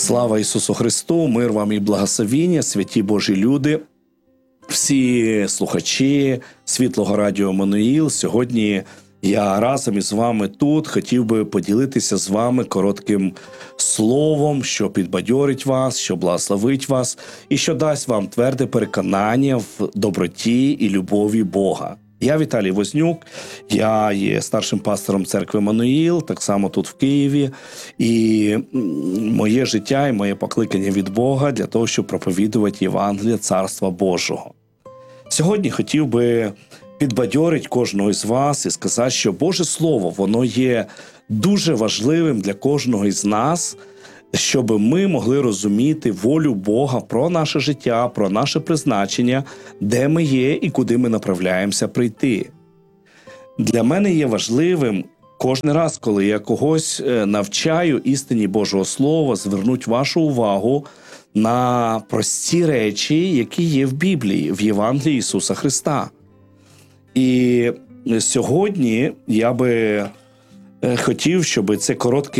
Слава Ісусу Христу, мир вам і благословіння, святі Божі люди, всі слухачі Світлого Радіо Еммануїл. Сьогодні я разом із вами тут хотів би поділитися з вами коротким словом, що підбадьорить вас, що благословить вас і що дасть вам тверде переконання в доброті і любові Бога. Я Віталій Вознюк, я є старшим пастором церкви Еммануїл, так само тут в Києві. І моє життя і моє покликання від Бога для того, щоб проповідувати Євангеліє Царства Божого. Сьогодні хотів би підбадьорити кожного із вас і сказати, що Боже Слово, воно є дуже важливим для кожного із нас, щоб ми могли розуміти волю Бога про наше життя, про наше призначення, де ми є і куди ми направляємося прийти. Для мене є важливим кожен раз, коли я когось навчаю істині Божого Слова, звернути вашу увагу на прості речі, які є в Біблії, в Євангелії Ісуса Христа. І сьогодні я би хотів, щоб це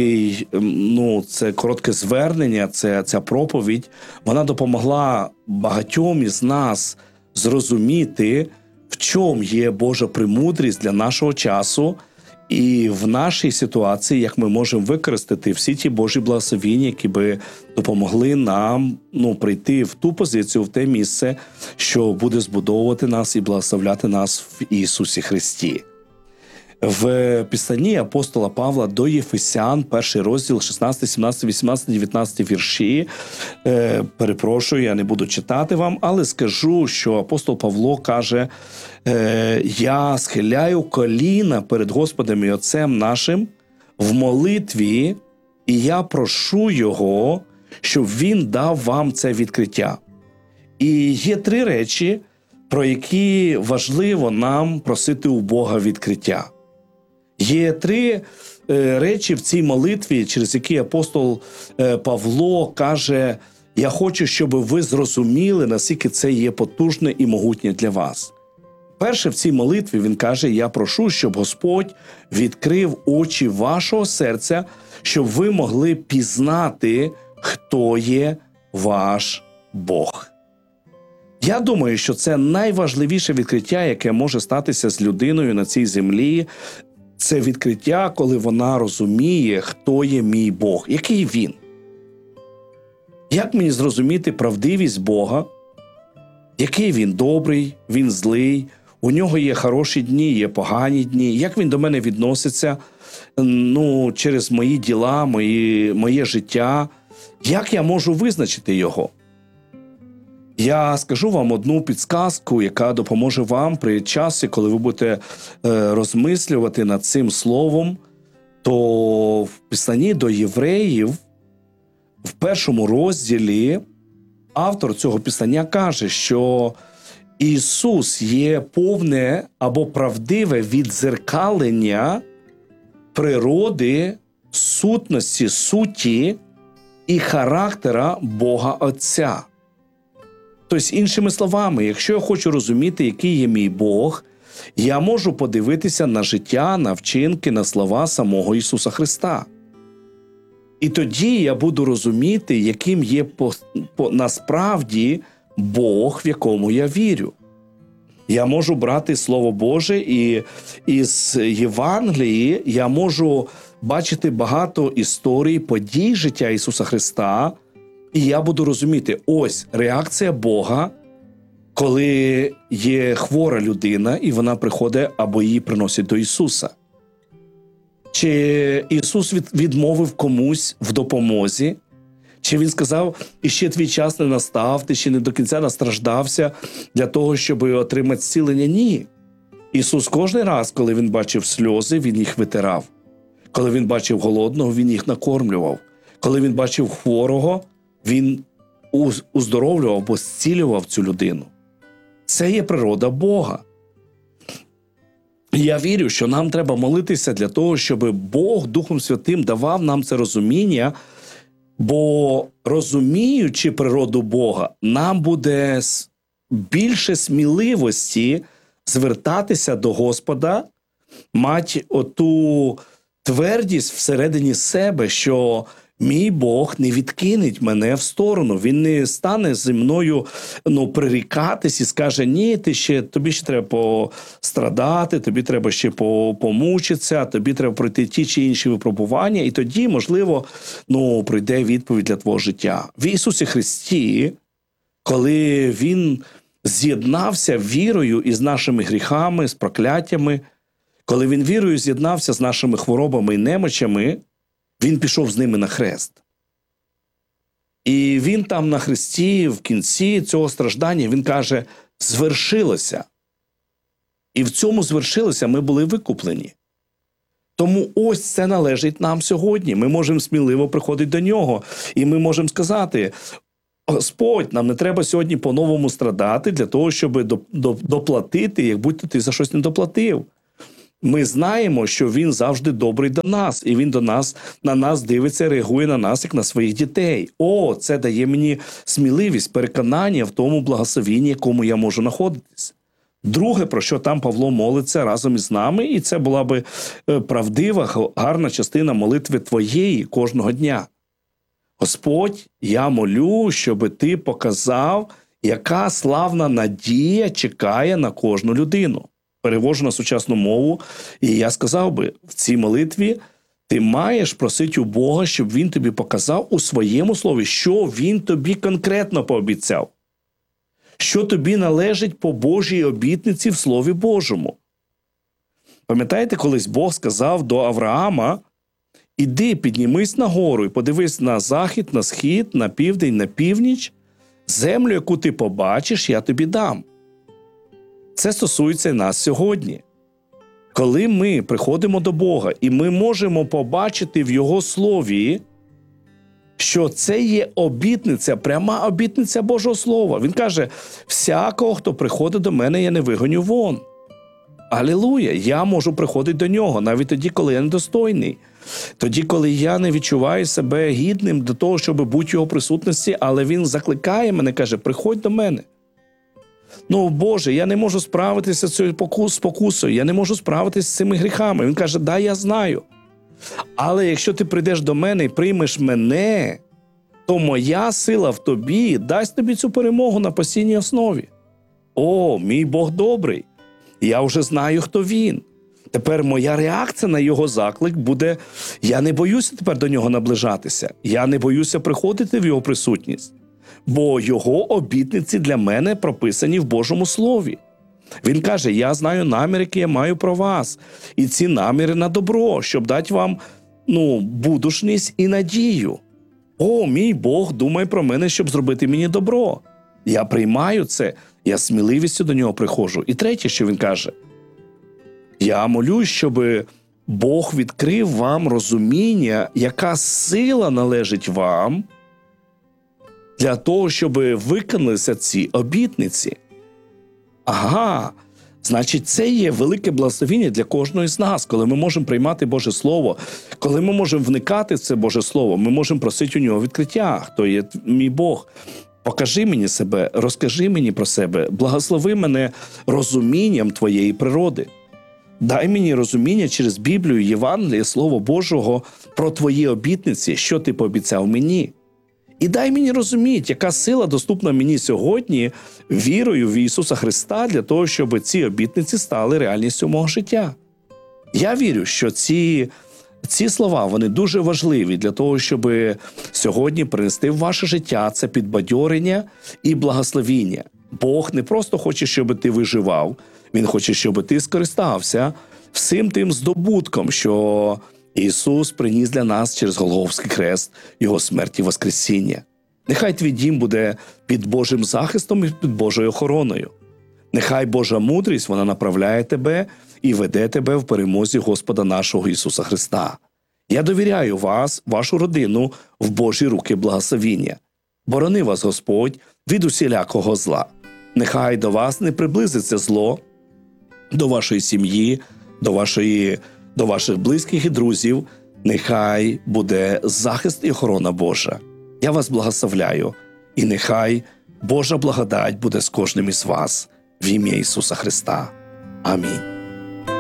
коротке звернення, ця проповідь, вона допомогла багатьом із нас зрозуміти, в чому є Божа премудрість для нашого часу і в нашій ситуації, як ми можемо використати всі ті Божі благословіння, які би допомогли нам прийти в ту позицію, в те місце, що буде збудовувати нас і благословляти нас в Ісусі Христі. В Писанні апостола Павла до Єфесян, 1 розділ, 16, 17, 18, 19 вірші. Перепрошую, я не буду читати вам, але скажу, що апостол Павло каже: «Я схиляю коліна перед Господом і Отцем нашим в молитві, і я прошу Його, щоб Він дав вам це відкриття». І є три речі, про які важливо нам просити у Бога відкриття. Є три речі в цій молитві, через які апостол Павло каже: «Я хочу, щоб ви зрозуміли, наскільки це є потужне і могутнє для вас». Перше, в цій молитві він каже: «Я прошу, щоб Господь відкрив очі вашого серця, щоб ви могли пізнати, хто є ваш Бог». Я думаю, що це найважливіше відкриття, яке може статися з людиною на цій землі. Це відкриття, коли вона розуміє, хто є мій Бог, який Він. Як мені зрозуміти правдивість Бога, який Він добрий, Він злий, у Нього є хороші дні, є погані дні, як Він до мене відноситься через мої діла, моє життя, як я можу визначити Його? Я скажу вам одну підсказку, яка допоможе вам при часі, коли ви будете розмислювати над цим словом. То в Писанні до Євреїв, в 1 розділі, автор цього Писання каже, що Ісус є повне або правдиве віддзеркалення природи, сутності, суті і характера Бога Отця. Тобто, іншими словами, якщо я хочу розуміти, який є мій Бог, я можу подивитися на життя, на вчинки, на слова самого Ісуса Христа. І тоді я буду розуміти, яким є насправді Бог, в якому я вірю. Я можу брати Слово Боже, і із Євангелії я можу бачити багато історій, подій життя Ісуса Христа, і я буду розуміти, ось реакція Бога, коли є хвора людина, і вона приходить або її приносять до Ісуса. Чи Ісус відмовив комусь в допомозі? Чи Він сказав: «Іще твій час не настав, ти ще не до кінця настраждався для того, щоб отримати зцілення»? Ні. Ісус кожен раз, коли Він бачив сльози, Він їх витирав. Коли Він бачив голодного, Він їх накормлював. Коли Він бачив хворого, Він уздоровлював або зцілював цю людину. Це є природа Бога. Я вірю, що нам треба молитися для того, щоб Бог Духом Святим давав нам це розуміння, бо розуміючи природу Бога, нам буде більше сміливості звертатися до Господа, мати оту твердість всередині себе, що Мій Бог не відкинеть мене в сторону. Він не стане зі мною прирікатись і скаже, ні, тобі ще треба пострадати, тобі треба ще помучитися, тобі треба пройти ті чи інші випробування, і тоді, можливо, прийде відповідь для твого життя. В Ісусі Христі, коли Він з'єднався вірою із нашими гріхами, з прокляттями, коли Він вірою з'єднався з нашими хворобами і немочами, Він пішов з ними на хрест. І Він там на хресті, в кінці цього страждання, Він каже, звершилося. І в цьому звершилося ми були викуплені. Тому ось це належить нам сьогодні. Ми можемо сміливо приходити до Нього. І ми можемо сказати, Господь, нам не треба сьогодні по-новому страдати для того, щоб доплатити, як будь-то ти за щось не доплатив. Ми знаємо, що Він завжди добрий до нас, і Він на нас дивиться, реагує на нас, як на своїх дітей. Це дає мені сміливість, переконання в тому благословенні, якому я можу знаходитись. Друге, про що там Павло молиться разом із нами, і це була би правдива, гарна частина молитви твоєї кожного дня. Господь, я молю, щоб ти показав, яка славна надія чекає на кожну людину. Перевожу на сучасну мову, і я сказав би, в цій молитві ти маєш просити у Бога, щоб Він тобі показав у своєму слові, що Він тобі конкретно пообіцяв. Що тобі належить по Божій обітниці в Слові Божому. Пам'ятаєте, колись Бог сказав до Авраама, іди, піднімись на гору і подивись на захід, на схід, на південь, на північ, землю, яку ти побачиш, я тобі дам. Це стосується нас сьогодні. Коли ми приходимо до Бога, і ми можемо побачити в Його Слові, що це є обітниця, пряма обітниця Божого Слова. Він каже, всякого, хто приходить до мене, я не вигоню вон. Алілуя! Я можу приходити до Нього, навіть тоді, коли я недостойний. Тоді, коли я не відчуваю себе гідним до того, щоб бути в Його присутності, але Він закликає мене, каже, приходь до мене. Боже, я не можу справитися з цією спокусою, я не можу справитися з цими гріхами. Він каже, да, я знаю. Але якщо ти прийдеш до мене і приймеш мене, то моя сила в тобі дасть тобі цю перемогу на постійній основі. Мій Бог добрий. Я вже знаю, хто Він. Тепер моя реакція на Його заклик буде, я не боюся тепер до Нього наближатися. Я не боюся приходити в Його присутність. Бо Його обітниці для мене прописані в Божому Слові. Він каже, я знаю наміри, які я маю про вас. І ці наміри на добро, щоб дати вам, будучність і надію. Мій Бог думає про мене, щоб зробити мені добро. Я приймаю це, я сміливістю до Нього приходжу. І третє, що він каже, я молюсь, щоб Бог відкрив вам розуміння, яка сила належить вам, для того, щоб виконалися ці обітниці. Значить, це є велике благословення для кожного з нас, коли ми можемо приймати Боже Слово, коли ми можемо вникати в це Боже Слово, ми можемо просити у Нього відкриття, хто є мій Бог. Покажи мені себе, розкажи мені про себе, благослови мене розумінням твоєї природи. Дай мені розуміння через Біблію, Євангеліє, Слово Божого про твої обітниці, що ти пообіцяв мені. І дай мені розуміти, яка сила доступна мені сьогодні вірою в Ісуса Христа для того, щоб ці обітниці стали реальністю мого життя. Я вірю, що ці слова, вони дуже важливі для того, щоб сьогодні принести в ваше життя це підбадьорення і благословіння. Бог не просто хоче, щоб ти виживав, Він хоче, щоб ти скористався всім тим здобутком, що Ісус приніс для нас через Голгофський хрест, Його смерть і воскресіння. Нехай твій дім буде під Божим захистом і під Божою охороною. Нехай Божа мудрість, вона направляє тебе і веде тебе в перемозі Господа нашого Ісуса Христа. Я довіряю вас, вашу родину, в Божі руки благословіння. Борони вас Господь від усілякого зла. Нехай до вас не приблизиться зло, до вашої сім'ї, до ваших близьких і друзів. Нехай буде захист і охорона Божа. Я вас благословляю, і нехай Божа благодать буде з кожним із вас в ім'я Ісуса Христа. Амінь.